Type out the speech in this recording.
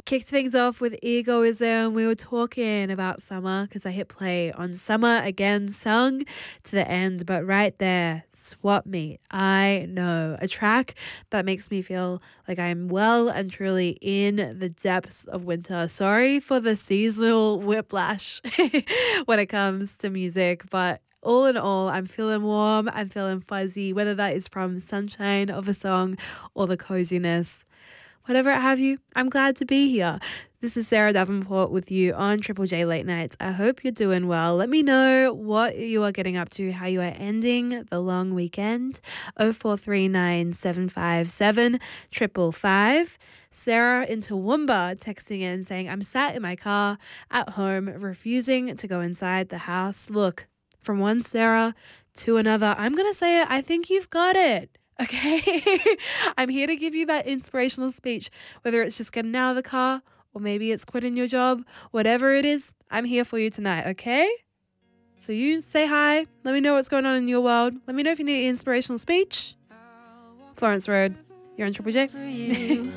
Kicked things off with Egoism. We were talking about summer because I hit play on Summer Again, sung to the end, but right there, Swap Meet. I know, a track that makes me feel like I'm well and truly in the depths of winter. Sorry for the seasonal whiplash when it comes to music, but all in all, I'm feeling warm, I'm feeling fuzzy, whether that is from sunshine of a song or the coziness. Whatever it have you, I'm glad to be here. This is Sarah Davenport with you on Triple J Late Nights. I hope you're doing well. Let me know what you are getting up to, how you are ending the long weekend. 0439 757 555. Sarah in Toowoomba texting in saying, I'm sat in my car at home refusing to go inside the house. Look, from one Sarah to another, I'm going to say it. I think you've got it. Okay, I'm here to give you that inspirational speech, whether it's just getting out of the car or maybe it's quitting your job, whatever it is, I'm here for you tonight, okay? So you say hi, let me know what's going on in your world, let me know if you need an inspirational speech. Florence Road, you're on Triple J.